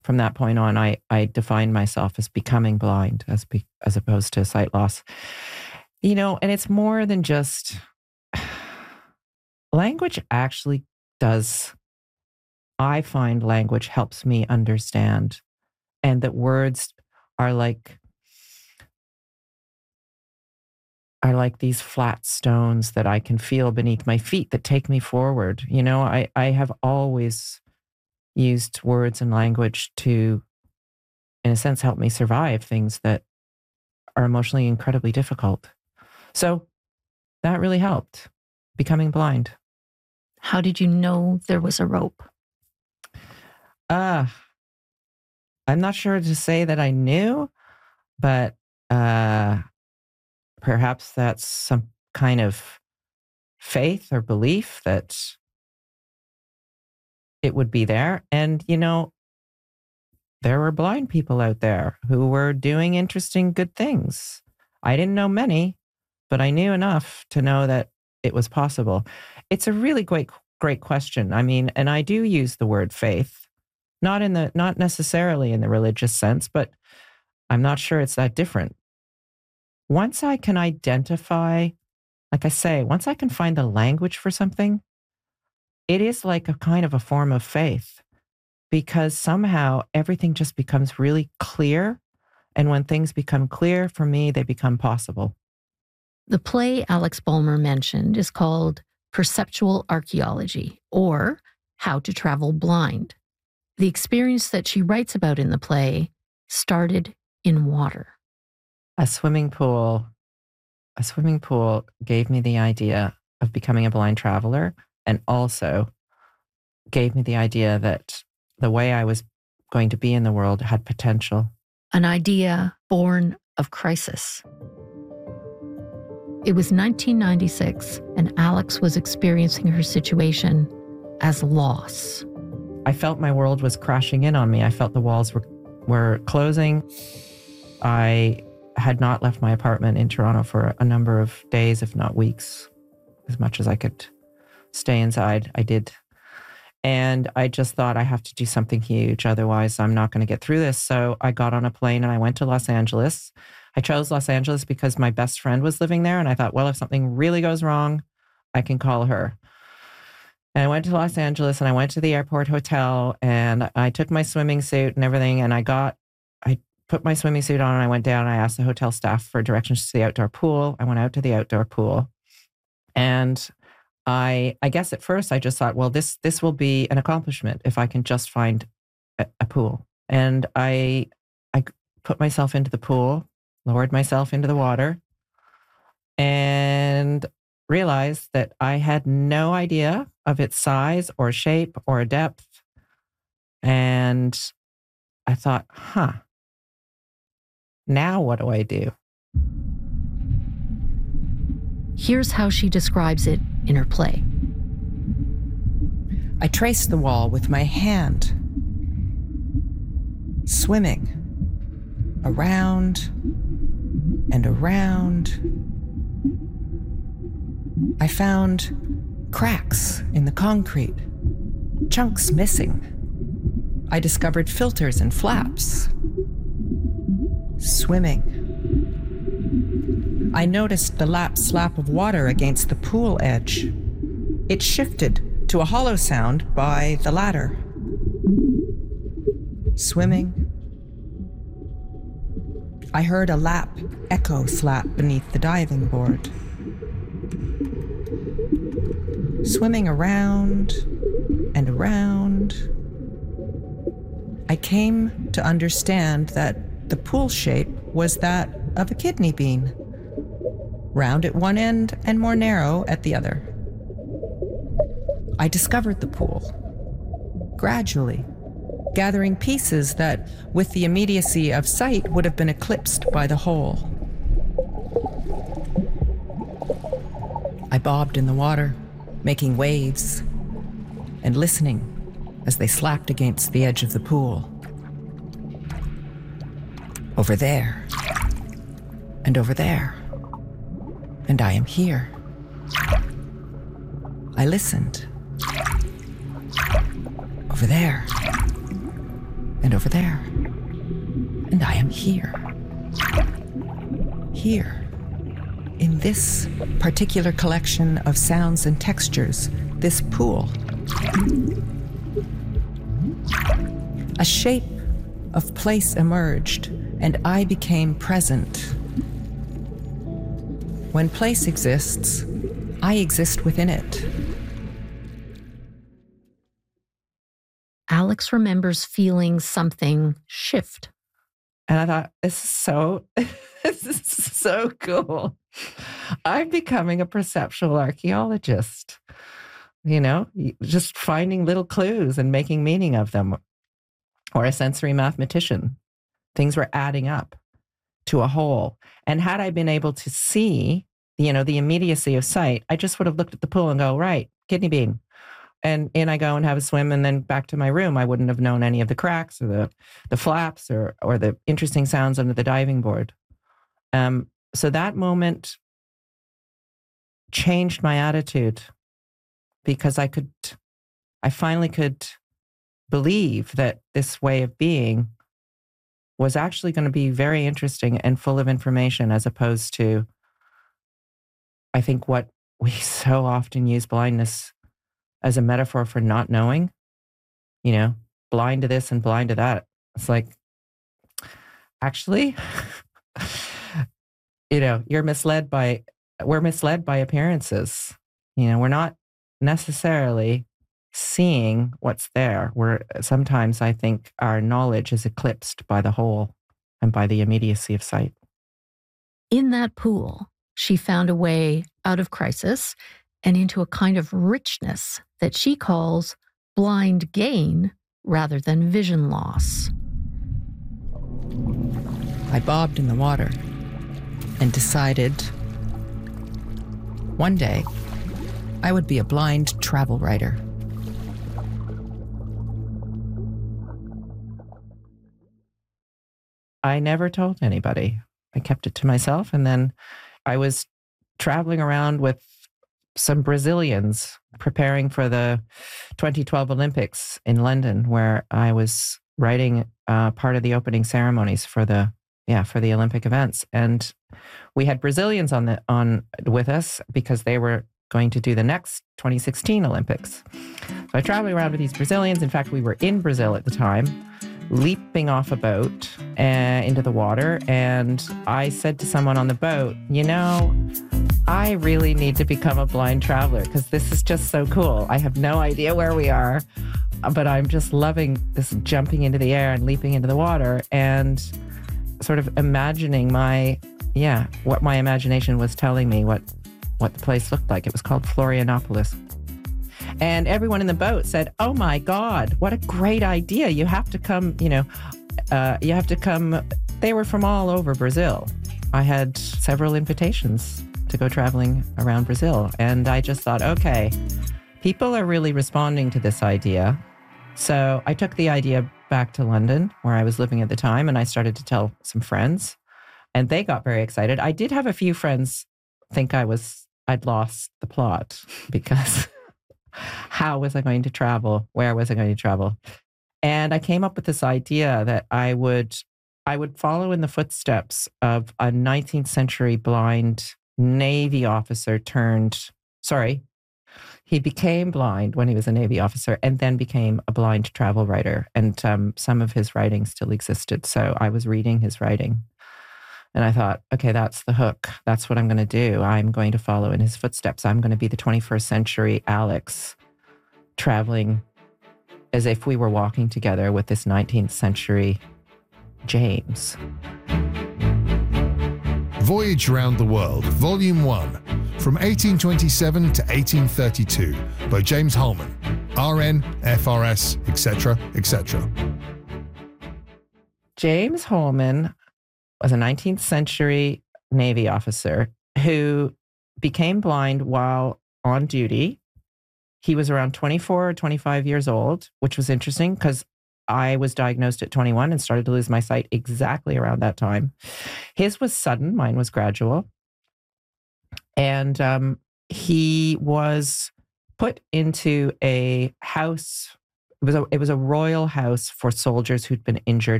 from that point on, I defined myself as becoming blind as opposed to sight loss. And it's more than just language actually does. I find language helps me understand, and that words are like these flat stones that I can feel beneath my feet that take me forward. I have always used words and language to, in a sense, help me survive things that are emotionally incredibly difficult. So that really helped, becoming blind. How did you know there was a rope? I'm not sure to say that I knew, but perhaps that's some kind of faith or belief that it would be there. And, there were blind people out there who were doing interesting, good things. I didn't know many, but I knew enough to know that it was possible. It's a really great question. I mean, and I do use the word faith, not necessarily in the religious sense, but I'm not sure it's that different. Once I can identify, like I say, once I can find the language for something, it is like a kind of a form of faith, because somehow everything just becomes really clear. And when things become clear, for me, they become possible. The play Alex Bulmer mentioned is called Perceptual Archaeology, or How to Travel Blind. The experience that she writes about in the play started in water. A swimming pool gave me the idea of becoming a blind traveler, and also gave me the idea that the way I was going to be in the world had potential. An idea born of crisis. It was 1996, and Alex was experiencing her situation as loss. I felt my world was crashing in on me. I felt the walls were closing. I had not left my apartment in Toronto for a number of days, if not weeks. As much as I could stay inside, I did. And I just thought, I have to do something huge, otherwise I'm not going to get through this. So I got on a plane and I went to Los Angeles. I chose Los Angeles because my best friend was living there. And I thought, well, if something really goes wrong, I can call her. And I went to Los Angeles and I went to the airport hotel and I took my swimming suit and everything. And I put my swimming suit on and I went down and I asked the hotel staff for directions to the outdoor pool. I went out to the outdoor pool. And I guess at first I just thought, well, this will be an accomplishment if I can just find a pool. And I put myself into the pool, lowered myself into the water, and realized that I had no idea of its size or shape or depth. And I thought, now what do I do? Here's how she describes it in her play. I traced the wall with my hand, swimming around and around. I found cracks in the concrete, chunks missing. I discovered filters and flaps. Swimming. I noticed the lap slap of water against the pool edge. It shifted to a hollow sound by the ladder. Swimming. I heard a lap echo slap beneath the diving board. Swimming around and around. I came to understand that the pool shape was that of a kidney bean. Round at one end and more narrow at the other. I discovered the pool, gradually, gathering pieces that, with the immediacy of sight, would have been eclipsed by the hole. I bobbed in the water, making waves, and listening as they slapped against the edge of the pool. Over there, and over there. And I am here. I listened. Over there. and over there. And I am here. Here. In this particular collection of sounds and textures, this pool. A shape of place emerged, and I became present. When place exists, I exist within it. Alex remembers feeling something shift. And I thought, this is so cool. I'm becoming a perceptual archaeologist, just finding little clues and making meaning of them, or a sensory mathematician. Things were adding up to a whole. And had I been able to see, the immediacy of sight, I just would have looked at the pool and go, right, kidney bean. And in I go and have a swim and then back to my room. I wouldn't have known any of the cracks or the flaps or the interesting sounds under the diving board. So that moment changed my attitude, because I finally could believe that this way of being was actually going to be very interesting and full of information, as opposed to, I think, what we so often use blindness as a metaphor for not knowing, blind to this and blind to that. It's like, actually, we're misled by appearances. We're not necessarily seeing what's there. Sometimes I think our knowledge is eclipsed by the whole and by the immediacy of sight. In that pool, she found a way out of crisis and into a kind of richness that she calls blind gain rather than vision loss. I bobbed in the water and decided one day I would be a blind travel writer. I never told anybody. I kept it to myself, and then I was traveling around with some Brazilians preparing for the 2012 Olympics in London, where I was writing part of the opening ceremonies for the Olympic events. And we had Brazilians on with us because they were going to do the next 2016 Olympics. So I traveled around with these Brazilians. In fact, we were in Brazil at the time, leaping off a boat into the water. And I said to someone on the boat, I really need to become a blind traveler, because this is just so cool. I have no idea where we are, but I'm just loving this jumping into the air and leaping into the water and sort of imagining what my imagination was telling me, what the place looked like. It was called Florianopolis. And everyone in the boat said, "Oh my God, what a great idea. You have to come, you have to come." They were from all over Brazil. I had several invitations to go traveling around Brazil. And I just thought, okay, people are really responding to this idea. So I took the idea back to London, where I was living at the time, and I started to tell some friends, and they got very excited. I did have a few friends think I'd lost the plot, because how was I going to travel? Where was I going to travel? And I came up with this idea that I would follow in the footsteps of a 19th century blind Navy officer he became blind when he was a Navy officer, and then became a blind travel writer. And some of his writing still existed. So I was reading his writing. And I thought, okay, that's the hook. That's what I'm going to do. I'm going to follow in his footsteps. I'm going to be the 21st century Alex, traveling as if we were walking together with this 19th century James. Voyage Around the World, Volume 1, from 1827 to 1832, by James Holman, RN, FRS, etc., etc. James Holman was a 19th century Navy officer who became blind while on duty. He was around 24 or 25 years old, which was interesting because I was diagnosed at 21 and started to lose my sight exactly around that time. His was sudden, mine was gradual. And he was put into a house It was a royal house for soldiers who'd been injured